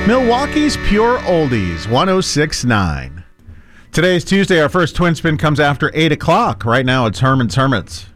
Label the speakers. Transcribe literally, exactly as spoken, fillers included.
Speaker 1: Milwaukee's Pure Oldies, one oh six point nine. Today's Tuesday. Our first Twin Spin comes after eight o'clock. Right now, it's Herman's Hermits.